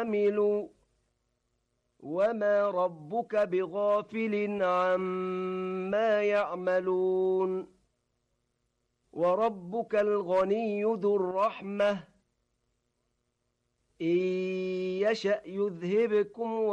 عملوا وما ربك بغافل عما يعملون وربك الغني ذو الرحمة إن يشأ يذهبكم